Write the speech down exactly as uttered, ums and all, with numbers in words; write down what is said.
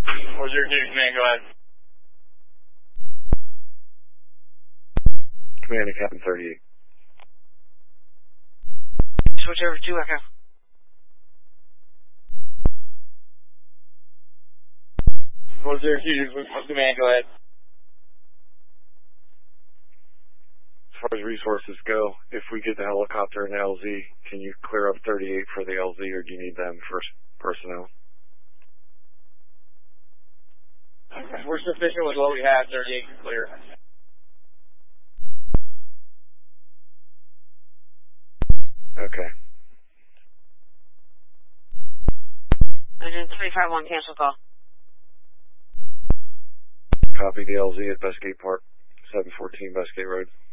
Where's your duty, man? Go ahead. Command to Captain thirty-eight. Switch over to Echo. Where's your duty, man? Go ahead. As far as resources go, if we get the helicopter and L Z, can you clear up thirty-eight for the L Z, or do you need them for personnel? Okay. We're sufficient with what we have. thirty-eight can clear. Okay. Engine three five one, cancel call. Copy the L Z at Bestgate Park, seven fourteen Bestgate Road.